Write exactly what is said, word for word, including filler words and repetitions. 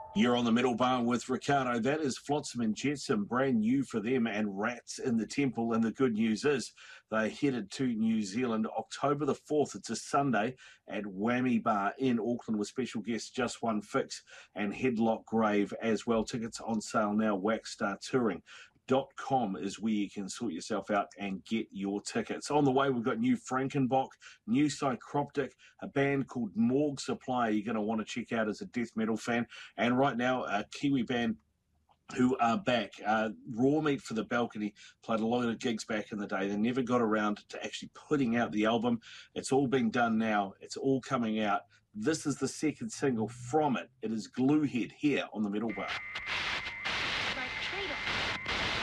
You're on the middle bar with Ricardo. That is Flotsam and Jetsam, brand new for them, and Rats in the Temple. And the good news is they headed to New Zealand October the fourth. It's a Sunday at Whammy Bar in Auckland with special guests Just One Fix and Headlock Grave as well. Tickets on sale now, wax star touring dot com is where you can sort yourself out and get your tickets. On the way, we've got new Frankenbach, new Psychroptic, a band called Morgue Supply you're going to want to check out as a death metal fan. And right now, a Kiwi band who are back. Uh, Raw Meat for the Balcony played a lot of gigs back in the day. They never got around to actually putting out the album. It's all been done now. It's all coming out. This is the second single from it. It is Gluehead here on the Middle Bar.